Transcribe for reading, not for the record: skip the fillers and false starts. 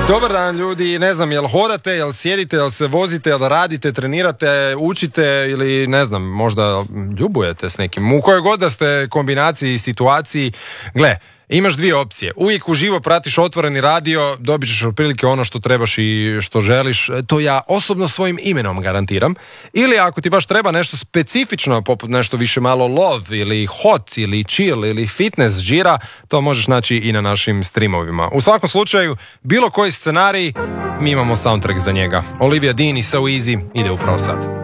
Dobar dan ljudi, ne znam, jel hodate, jel sjedite, jel se vozite, jel radite, trenirate, učite ili ne znam, možda ljubujete s nekim. U kojoj god da ste kombinaciji i situaciji, gle, imaš dvije opcije. Uvijek uživo pratiš Otvoreni radio, dobit ćeš otprilike ono što trebaš i što želiš, to ja osobno svojim imenom garantiram. Ili ako ti baš treba nešto specifično, poput nešto više malo love ili hot ili chill ili fitness žira, to možeš naći i na našim streamovima. U svakom slučaju, bilo koji scenarij, mi imamo soundtrack za njega. Olivia Dean i So Easy ide upravo sad.